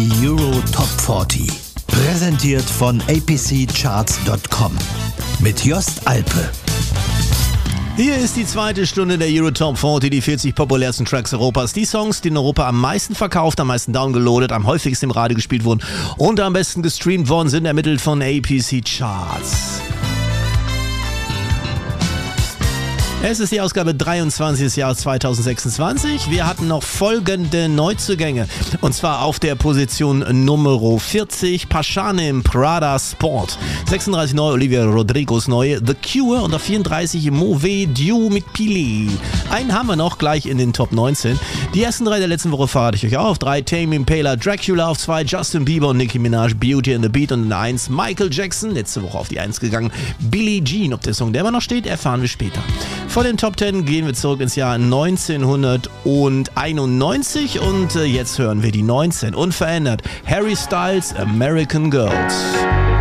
Die Euro Top 40. Präsentiert von apccharts.com. Mit Jost Alpe. Hier ist die zweite Stunde der Euro Top 40, die 40 populärsten Tracks Europas. Die Songs, die in Europa am meisten verkauft, am meisten downgeloadet, am häufigsten im Radio gespielt wurden und am besten gestreamt worden sind, ermittelt von APC Charts. Es ist die Ausgabe 23 des Jahres 2026. Wir hatten noch folgende Neuzugänge. Und zwar auf der Position Nummer 40 Pashanim Prada Sport. 36 neu Olivia Rodrigos neue The Cure und auf 34 Mauvais Dieu mit Pili. Einen haben wir noch gleich in den Top 19. Die ersten drei der letzten Woche verrate ich euch auch. Auf 3 Tame Impala Dracula, auf 2 Justin Bieber und Nicki Minaj Beauty and the Beat und in 1 Michael Jackson. Letzte Woche auf die 1 gegangen. Billie Jean. Ob der Song der immer noch steht, erfahren wir später. Von den Top 10 gehen wir zurück ins Jahr 1991 und jetzt hören wir die 19. Unverändert. Harry Styles, American Girls.